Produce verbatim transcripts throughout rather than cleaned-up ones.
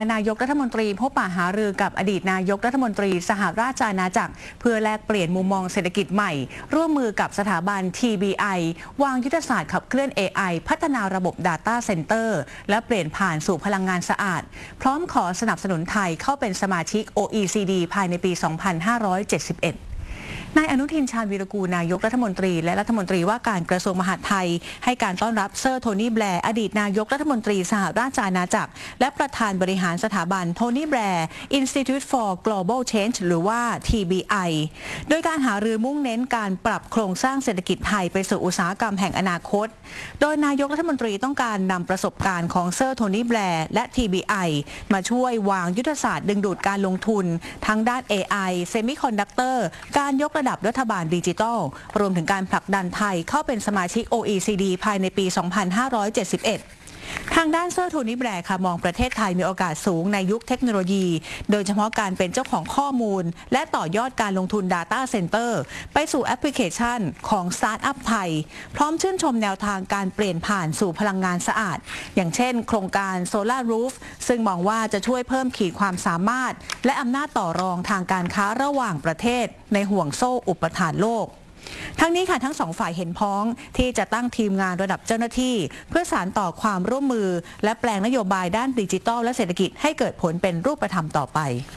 นายกรัฐมนตรีพบปะหารือกับอดีตนายกรัฐมนตรีสหราชอาณาจักรเพื่อแลกเปลี่ยนมุมมองเศรษฐกิจใหม่ร่วมมือกับสถาบัน ที บี ไอ วางยุทธศาสตร์ขับเคลื่อน เอ ไอ พัฒนาระบบ Data Center และเปลี่ยนผ่านสู่พลังงานสะอาดพร้อมขอสนับสนุนไทยเข้าเป็นสมาชิก โอ อี ซี ดี ภายในปี สองพันห้าร้อยเจ็ดสิบเอ็ดนายอนุทินชาญวีรกูลนายกรัฐมนตรีและรัฐมนตรีว่าการกระทรวงมหาดไทยให้การต้อนรับเซอร์โทนี่แบร์ อดีตนายกรัฐมนตรีสหราชอาณาจักรและประธานบริหารสถาบันโทนี่แบร์ Institute for Global Change หรือว่า ที บี ไอ โดยการหารือมุ่งเน้นการปรับโครงสร้างเศรษฐกิจไทยไปสู่อุตสาหกรรมแห่งอนาคตโดยนายกรัฐมนตรีต้องการนำประสบการณ์ของเซอร์โทนี่แบร์และ ที บี ไอ มาช่วยวางยุทธศาสตร์ดึงดูดการลงทุนทั้งด้าน เอ ไอ เซมิคอนดักเตอร์การยกระดับรัฐบาลดิจิทัลรวมถึงการผลักดันไทยเข้าเป็นสมาชิก โอ อี ซี ดี ภายในปี สองพันห้าร้อยเจ็ดสิบเอ็ด ทางด้านเซอร์โทนี่แบร์ค่ะมองประเทศไทยมีโอกาสสูงในยุคเทคโนโลยีโดยเฉพาะการเป็นเจ้าของข้อมูลและต่อยอดการลงทุน Data Center ไปสู่แอปพลิเคชันของสตาร์ทอัพไทยพร้อมชื่นชมแนวทางการเปลี่ยนผ่านสู่พลังงานสะอาดอย่างเช่นโครงการ Solar Roof ซึ่งมองว่าจะช่วยเพิ่มขีดความสามารถและอำนาจต่อรองทางการค้าระหว่างประเทศในห่วงโซ่อุปทานโลกทั้งนี้ค่ะทั้งสองฝ่ายเห็นพ้องที่จะตั้งทีมงานระดับเจ้าหน้าที่เพื่อสานต่อความร่วมมือและแปลงนโยบายด้านดิจิทัลและเศรษฐกิจให้เกิดผลเป็นรูปธรรมต่อไป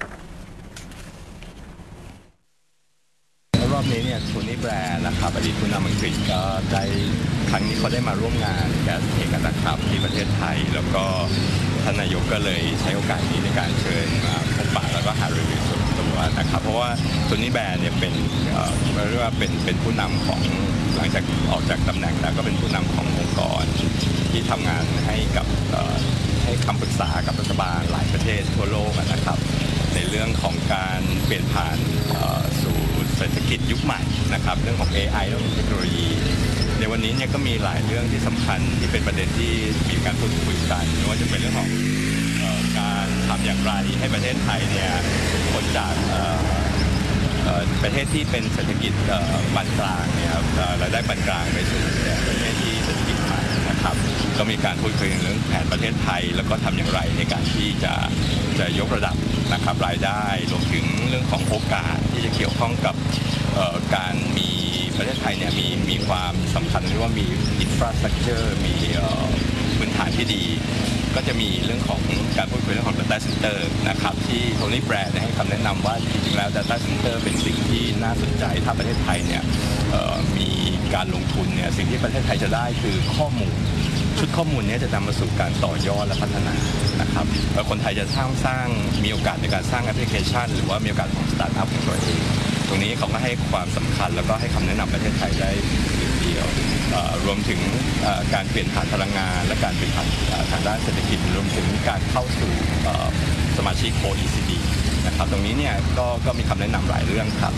รอบนี้เนี่ยโทนี่แบร์นะครับอดีตผู้นำอังกฤษก็ได้ครั้งนี้เขาได้มาร่วมงานกับเอกอัครราชทูตที่ประเทศไทยแล้วก็ท่านนายกก็เลยใช้โอกาสนี้ในการเชิญมาพบปะแล้วก็หารือส่วนตัวนะครับเพราะว่าโทนี่แบร์เนี่ยเป็นเรียกว่าเป็นเป็นผู้นำของหลังจากออกจากตำแหน่งแล้วก็เป็นผู้นำขององค์กรที่ทำงานให้กับให้คำปรึกษากับรัฐบาลหลายประเทศทั่วโลกนะครับในเรื่องของการเปลี่ยนผ่านสู่เศรษฐกิจยุคใหม่นะครับเรื่องของ เอ ไอ เรื่องของเทคโนโลยีในวันนี้เนี่ยก็มีหลายเรื่องที่สำคัญที่เป็นประเด็นที่มีการพูดคุยกันไม่ว่าจะเป็นเรื่องของการทำอย่างไรให้ประเทศไทยเนี่ยพ้นจากประเทศที่เป็นเศรษฐกิจปานกลางเนี่ยรายได้ปานกลางไปสู่ประเทศที่เศรษฐกิจใหม่นะครับก็มีการพูดคุยเรื่องแผนประเทศไทยแล้วก็ทำอย่างไรในการที่จะจะยกระดับนะครับรายได้รวมถึงเรื่องของโอกาสที่จะเกี่ยวข้องกับการมีประเทศไทยเนี่ยมีมีความสำคัญหรือว่ามีอินฟราสตรัคเจอร์มีพื้นฐานที่ดีก็จะมีเรื่องของการพูดคุยเรื่องของ Data Center นะครับที่โทนี่แบร์ได้ให้คำแนะนำว่าจริงๆแล้ว Data Center เป็นสิ่งที่น่าสนใจถ้าประเทศไทยเนี่ยมีการลงทุนเนี่ยสิ่งที่ประเทศไทยจะได้คือข้อมูลชุดข้อมูลนี้จะนำมาสู่การต่อยอดและพัฒนานะครับคนไทยจะสร้างสร้างมีโอกาสในการสร้างแอปพลิเคชันหรือว่ามีโอกาสของสตาร์ทอัพของตัวเองตรงนี้เขาก็ให้ความสำคัญแล้วก็ให้คำแนะนำประเทศไทยได้เดียวรวมถึงการเปลี่ยนผ่านพลังงานและการเปลี่ยนผ่านทางด้านเศรษฐกิจรวมถึงการเข้าสู่สมาชิก โอ อี ซี ดี นะครับตรงนี้เนี่ยก็ก็มีคำแนะนำหลายเรื่องครับ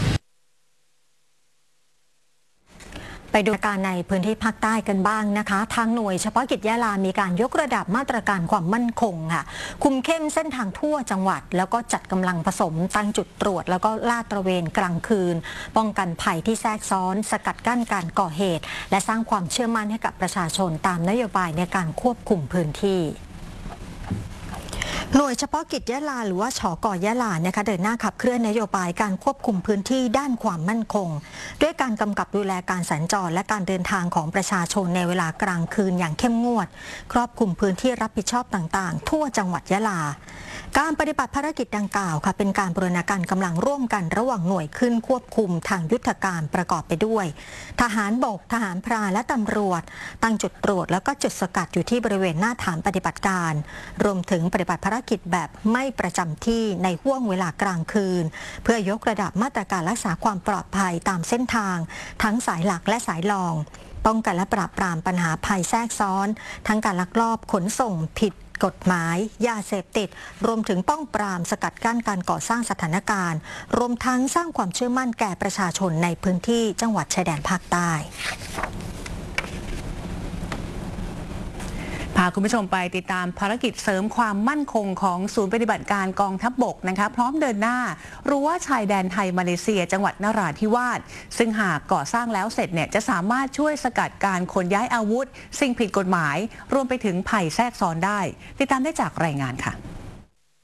ไปดูการในพื้นที่ภาคใต้กันบ้างนะคะทางหน่วยเฉพาะกิจยะลามีการยกระดับมาตรการความมั่นคงค่ะคุมเข้มเส้นทางทั่วจังหวัดแล้วก็จัดกำลังผสมตั้งจุดตรวจแล้วก็ลาดตระเวนกลางคืนป้องกันภัยที่แทรกซ้อนสกัดกั้นการก่อเหตุและสร้างความเชื่อมั่นให้กับประชาชนตามนโยบายในการควบคุมพื้นที่หน่วยเฉพาะกิจยะลาหรือว่าฉก.ยะลานะคะเดินหน้าขับเคลื่อนนโยบายการควบคุมพื้นที่ด้านความมั่นคงด้วยการกำกับดูแลการสัญจรและการเดินทางของประชาชนในเวลากลางคืนอย่างเข้มงวดครอบคลุมพื้นที่รับผิดชอบต่างๆทั่วจังหวัดยะลาการปฏิบัติภารกิจดังกล่าวค่ะเป็นการบูรณาการกำลังร่วมกันระหว่างหน่วยขึ้นควบคุมทางยุทธการประกอบไปด้วยทหารบกทหารพรานและตำรวจตั้งจุดตรวจแล้วก็จุดสกัดอยู่ที่บริเวณหน้าฐานปฏิบัติการรวมถึงปฏิบัติภารกิจแบบไม่ประจำที่ในห้วงเวลากลางคืนเพื่อยกระดับมาตรการรักษาความปลอดภัยตามเส้นทางทั้งสายหลักและสายรองป้องกันและปราบปรามปัญหาภัยแทรกซ้อนทั้งการลักลอบขนส่งผิดกฎหมายยาเสพติดรวมถึงป้องปรามสกัดกั้นการก่อสร้างสถานการณ์รวมทั้งสร้างความเชื่อมั่นแก่ประชาชนในพื้นที่จังหวัดชายแดนภาคใต้พาคุณผู้ชมไปติดตามภารกิจเสริมความมั่นคงของศูนย์ปฏิบัติการกองทัพบกนะคะพร้อมเดินหน้ารั้วชายแดนไทยมาเลเซียจังหวัดนราธิวาสซึ่งหากก่อสร้างแล้วเสร็จเนี่ยจะสามารถช่วยสกัดการขนย้ายอาวุธสิ่งผิดกฎหมายรวมไปถึงภัยแทรกซ้อนได้ติดตามได้จากรายงานค่ะ